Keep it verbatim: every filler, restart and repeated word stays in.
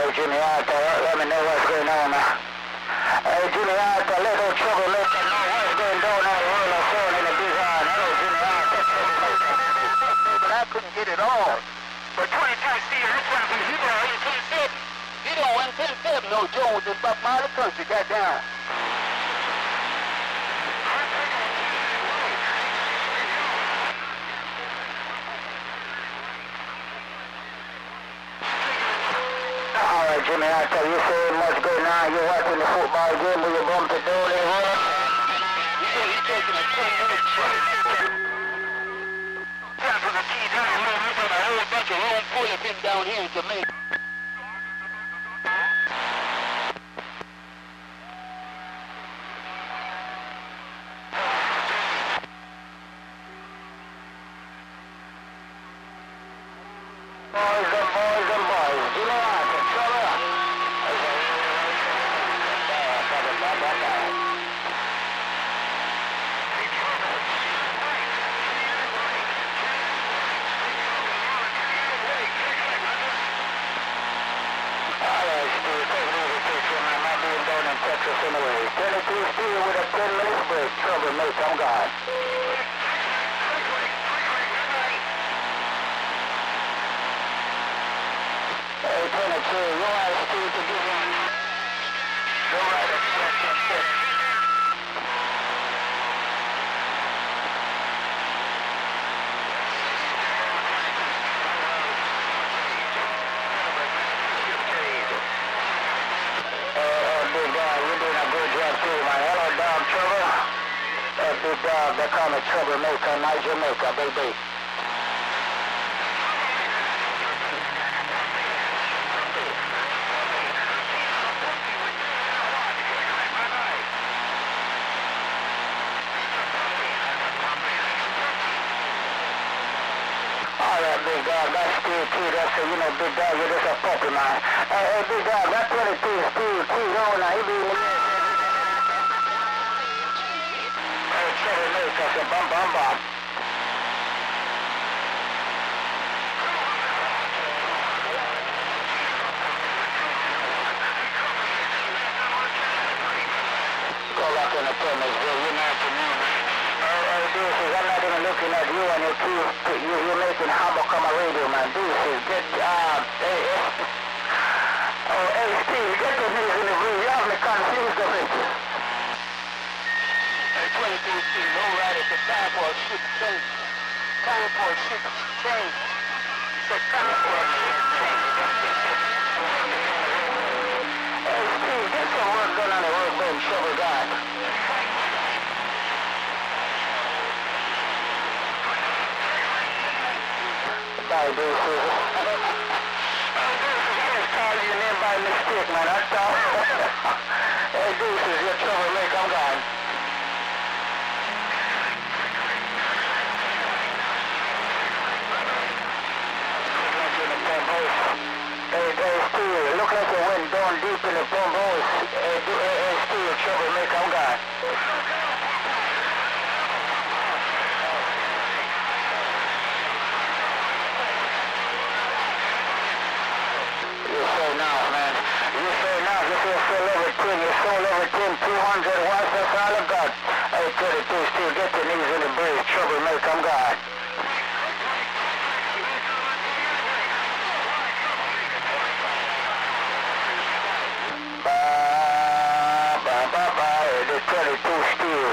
Jimmy Alta, let me know what's going on. Hey, Jimmy Alta, little troublemaker, know what's going on on the roll of phone in the big horn. Hello, Jimmy Alta, troublemaker. But I couldn't get it all. But twenty-two C, this one from Hebrew, he's ten seven. He don't win ten seven, no Jones in Buck Marley Country, got down. Alright, Jimmy, I tell you so much good now. You're watching the football game with your bump to do it. You say he's taking a ten minute trip. Time for the key down, man. We've got a whole bunch of room full of him down here in Jamaica. Boys and boys and boys, Jimmy Alta, trouble up. Texas anyway. twenty-two Steel with a ten minute break. Troublemaker, I'm gone. Hey, twenty-two, you want Steel to give him... Go right at the Big dog, they call me Troublemaker, my Jamaica, baby. Alright, big dog, that's Steel T, that's a, you know, big dog, you're just a puppy, man. Hey, hey, big dog, that twenty-two Steel T, no, now, he be in the air. Troublemaker, so bum bum bum. Go back in the premise, bro. You know what I mean. Hey, hey, Deuces, I'm not even looking at you and your teeth. You, you're making havoc on my radio, man. Deuces, get, uh, hey, oh, hey, Steve, get the news in the room. You have me confused of it. twenty-two C, no right at the time for a ship change. Time for a ship change. It's a time for a ship change. Hey, Steve, get some work done on the workbench, trouble God. Bye, Deuces. Oh, Deuces, I just called your name by mistake, man. That's all. Hey, Deuces, you're troublemaker, I'm gone. Hey, hey, Steve, look like you went down deep in the pump hose. Hey, do, hey, hey, Steve, troublemaker, I'm gone. You're so nice, man. You're so nice. You feel so everything. You're so everything. two hundred watts, that's all I got. Hey, twenty-two Steve, get your knees in the brace. Troublemaker, I'm gone. twenty-two Steel.